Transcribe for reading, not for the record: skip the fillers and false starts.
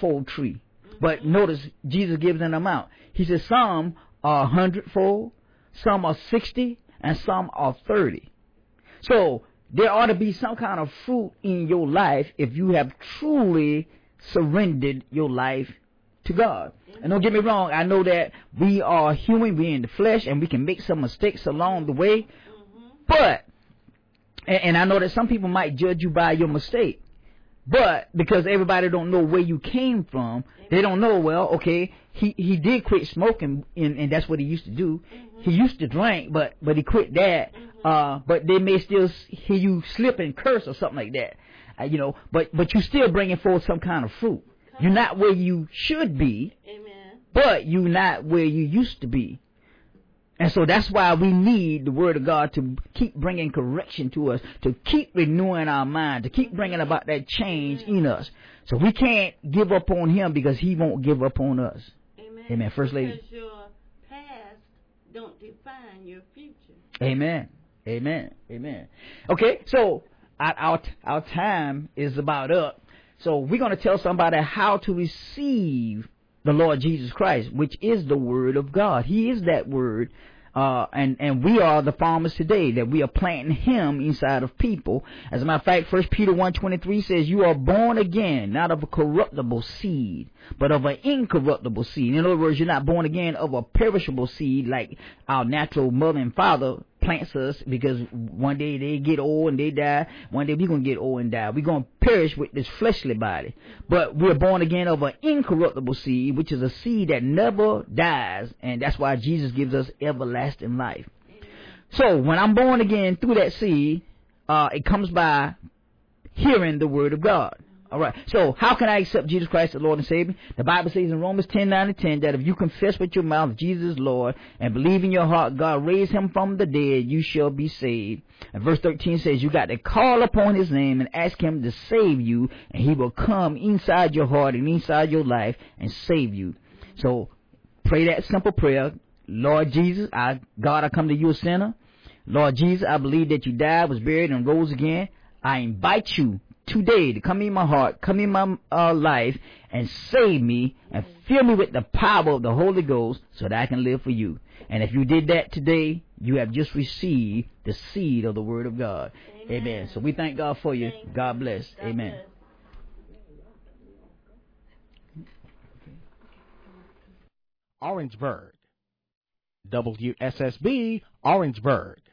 100-fold tree. But notice Jesus gives an amount. He says some are 100-fold, some are 60, and some are 30. So there ought to be some kind of fruit in your life if you have truly surrendered your life to God. And don't get me wrong, I know that we are human, we're in the flesh, and we can make some mistakes along the way. But, and I know that some people might judge you by your mistake. But because everybody don't know where you came from, they don't know, well, okay, he did quit smoking, and that's what he used to do. He used to drink, but he quit that. But they may still hear you slip and curse or something like that. But you still bringing forth some kind of fruit. You're not where you should be, but you're not where you used to be. And so that's why we need the Word of God to keep bringing correction to us, to keep renewing our mind, to keep bringing about that change in us. So we can't give up on Him because He won't give up on us. Amen. First Lady. Because your past don't define your future. Amen. Okay, so our time is about up. So we're going to tell somebody how to receive the Lord Jesus Christ, which is the Word of God. He is that Word. And we are the farmers today, that we are planting Him inside of people. As a matter of fact, 1 Peter 1:23 says, you are born again, not of a corruptible seed, but of an incorruptible seed. In other words, you're not born again of a perishable seed like our natural mother and father plants us, because one day they get old and they die. One day we're going to get old and die. We're going to perish with this fleshly body. But we're born again of an incorruptible seed, which is a seed that never dies. And that's why Jesus gives us everlasting life. So when I'm born again through that seed, it comes by hearing the Word of God. All right. So how can I accept Jesus Christ as Lord and Savior? The Bible says in Romans 10:9-10 that if you confess with your mouth Jesus is Lord and believe in your heart God raised Him from the dead, you shall be saved. And verse 13 says you got to call upon His name and ask Him to save you, and He will come inside your heart and inside your life and save you. So pray that simple prayer. Lord Jesus, God, I come to you a sinner. Lord Jesus, I believe that you died, was buried, and rose again. I invite you today to come in my heart, come in my life, and save me and fill me with the power of the Holy Ghost so that I can live for you. And if you did that today, you have just received the seed of the Word of God. Amen. So we thank God for you. God bless. Amen. Orangeburg. WSSB Orangeburg.